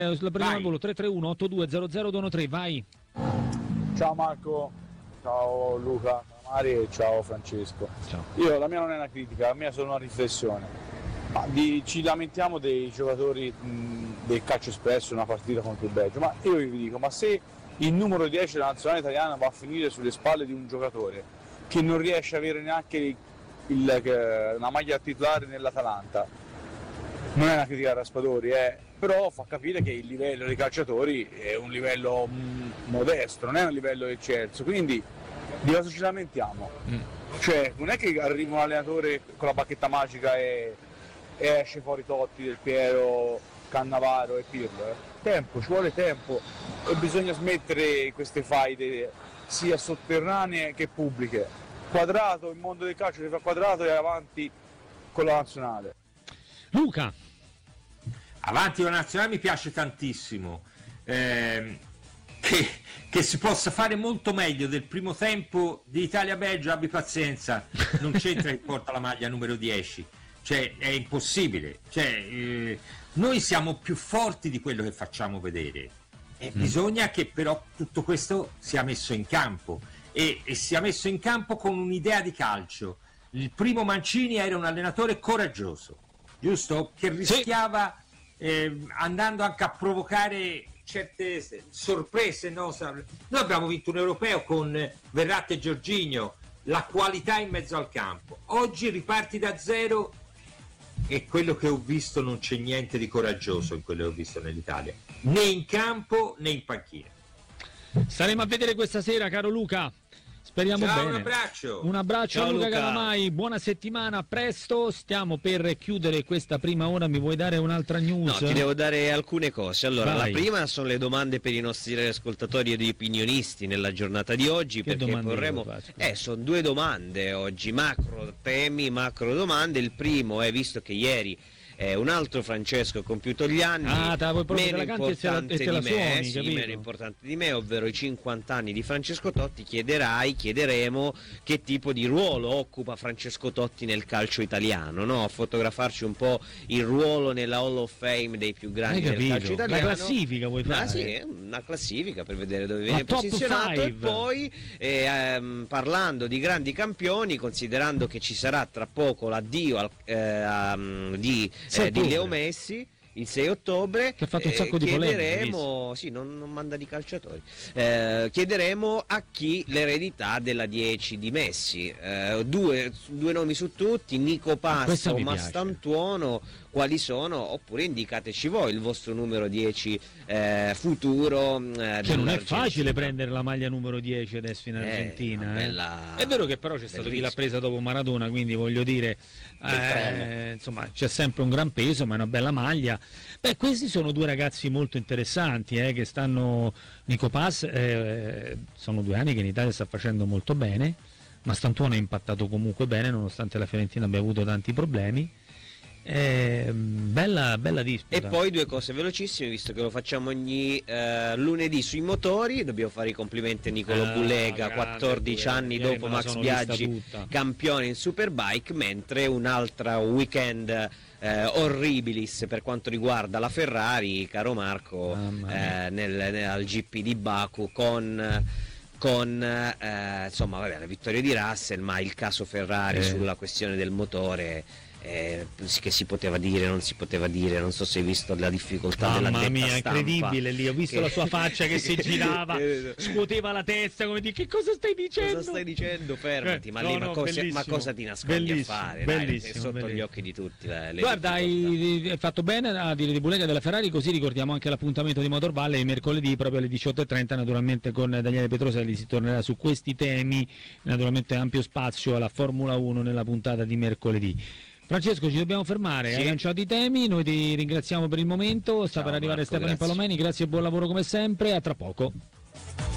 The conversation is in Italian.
la prendiamo al volo. 331-8200-213, vai. Ciao Marco, ciao Luca, ciao Mari e ciao Francesco. Ciao. Io, la mia non è una critica, la mia è solo una riflessione. Ci lamentiamo dei giocatori del calcio espresso in una partita contro il Belgio, ma io vi dico, ma se il numero 10 della nazionale italiana va a finire sulle spalle di un giocatore che non riesce a avere neanche la maglia titolare nell'Atalanta, non è una critica a Raspadori, però fa capire che il livello dei calciatori è un livello modesto, non è un livello eccelso, quindi di cosa ci lamentiamo? Cioè, non è che arriva un allenatore con la bacchetta magica e esce fuori Totti, Del Piero, Cannavaro e Pirlo. Tempo, ci vuole tempo e bisogna smettere queste faide sia sotterranee che pubbliche. Quadrato, il mondo del calcio si fa quadrato e avanti con la nazionale. Luca. Avanti con la nazionale mi piace tantissimo, che si possa fare molto meglio del primo tempo di Italia-Belgio, abbi pazienza, non c'entra che porta la maglia numero 10, cioè è impossibile, noi siamo più forti di quello che facciamo vedere e bisogna che però tutto questo sia messo in campo e sia messo in campo con un'idea di calcio. Il primo Mancini era un allenatore coraggioso, giusto? Che rischiava andando anche a provocare certe sorprese, no? Noi abbiamo vinto un europeo con Verratti e Jorginho, la qualità in mezzo al campo. Oggi riparti da zero e quello che ho visto non c'è niente di coraggioso in quello che ho visto nell'Italia, né in campo né in panchina. Staremo a vedere questa sera, caro Luca. Speriamo Ciao, bene. Un abbraccio. Ciao, Luca Calamai, buona settimana, a presto. Stiamo per chiudere questa prima ora. Mi vuoi dare un'altra news? No, ti devo dare alcune cose. Allora, Vai. la prima sono le domande per i nostri ascoltatori ed opinionisti nella giornata di oggi. Che perché vorremmo. Sono due domande oggi, macro temi, macro domande. Il primo è, visto che ieri un altro Francesco ha compiuto gli anni, meno importante di me, meno importante di me, ovvero i 50 anni di Francesco Totti, chiederemo che tipo di ruolo occupa Francesco Totti nel calcio italiano, no? A fotografarci un po' il ruolo nella Hall of Fame dei più grandi del calcio italiano. La classifica vuoi fare? Sì, una classifica per vedere dove viene posizionato e poi parlando di grandi campioni, considerando che ci sarà tra poco l'addio di Leo Messi il 6 ottobre, che ha fatto un sacco di chiederemo, non manda di calciatori, chiederemo a chi l'eredità della 10 di Messi, due nomi su tutti, Nico Pasta o Mastantuono, quali sono, oppure indicateci voi il vostro numero 10 futuro. Che non è facile prendere la maglia numero 10 adesso in Argentina. È vero che però c'è stato chi l'ha presa dopo Maradona, quindi voglio dire, insomma, c'è sempre un gran peso, ma è una bella maglia. Beh, questi sono due ragazzi molto interessanti, che stanno. Nico Paz, sono 2 anni che in Italia sta facendo molto bene, ma Stantuono è impattato comunque bene nonostante la Fiorentina abbia avuto tanti problemi. Bella disputa. E poi due cose velocissime, visto che lo facciamo ogni lunedì sui motori, dobbiamo fare i complimenti a Nicolo Bulega, 14 anni dopo Max Biaggi, campione in Superbike, mentre un'altra weekend horribilis per quanto riguarda la Ferrari, caro Marco, al GP di Baku con insomma, la vittoria di Russell, ma il caso Ferrari sulla questione del motore, che si poteva dire, non si poteva dire, non so se hai visto la difficoltà della detta mia, stampa. Incredibile lì, ho visto la sua faccia che si girava, scuoteva la testa come di che cosa stai dicendo? Cosa stai dicendo? Fermati, ma cosa ti nascondi a fare? Bellissimo, è sotto gli occhi di tutti. Guarda, hai fatto bene a dire di Bulega della Ferrari, così ricordiamo anche l'appuntamento di Motor Valley mercoledì proprio alle 18:30, naturalmente con Daniele Petroselli si tornerà su questi temi, naturalmente ampio spazio alla Formula 1 nella puntata di mercoledì. Francesco, ci dobbiamo fermare, hai lanciato i temi, noi ti ringraziamo per il momento, sta per arrivare Stefano Palomeni, grazie e buon lavoro come sempre, a tra poco.